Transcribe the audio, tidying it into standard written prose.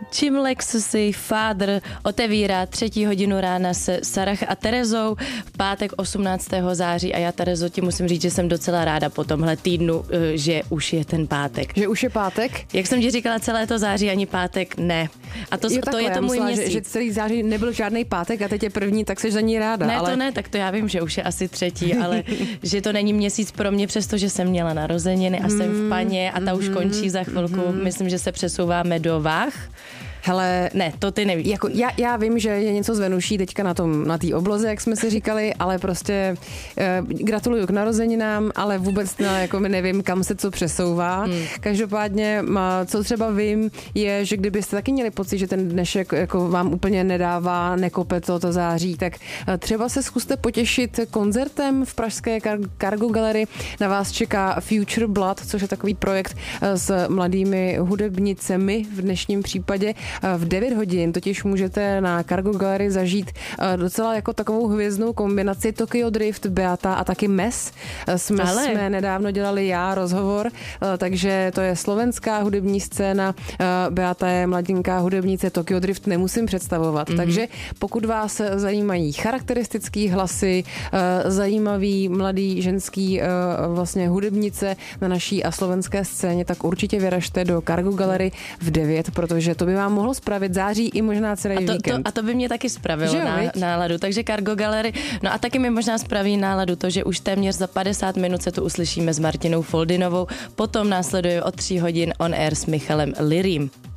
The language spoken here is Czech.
Čím Lexusy, Father otevírá 3. hodinu rána se Sarah a Terezou v pátek 18. září a já, Terezo, ti musím říct, že jsem docela ráda po tomhle týdnu, že už je ten pátek. Že už je pátek? Jak jsem ti říkala, celé to září ani pátek ne. A to je to můj měsíc. Že celý září nebyl žádný pátek a teď je první, tak seš za ní ráda. Ne, ale... to ne, tak to já vím, že už je asi 3, ale že to není měsíc pro mě, přestože jsem měla narozeniny a jsem v paně a ta už končí za chvilku. Myslím, že se přesouváme do Váh. Hele, ne, to ty nevíš. Jako já vím, že je něco z Venuší teďka na té obloze, jak jsme si říkali, ale prostě gratuluju k narozeninám, ale vůbec jako nevím, kam se co přesouvá. Každopádně, co třeba vím, je, že kdybyste taky měli pocit, že ten dnešek jako vám úplně nedává, nekope to září, tak třeba se zkuste potěšit koncertem v pražské Cargo Gallery. Na vás čeká Future Blood, což je takový projekt s mladými hudebnicemi v dnešním případě. V 9 hodin totiž můžete na Cargo Gallery zažít docela jako takovou hvězdnou kombinaci Tokyo Drift, Beata a taky Mes. Jsme nedávno dělali rozhovor, takže to je slovenská hudební scéna, Beata je mladinká hudebnice, Tokyo Drift nemusím představovat. Takže pokud vás zajímají charakteristický hlasy, zajímavý mladý ženský vlastně hudebnice na naší a slovenské scéně, tak určitě vyražte do Cargo Gallery v 9, protože to by vám mohlo spravit září i možná celý víkend. A to by mě taky spravilo náladu, takže Cargo Gallery. No a taky mi možná spraví náladu to, že už téměř za 50 minut se tu uslyšíme s Martinou Foldinovou, potom následuje od 3 hodin On Air s Michalem Lirým.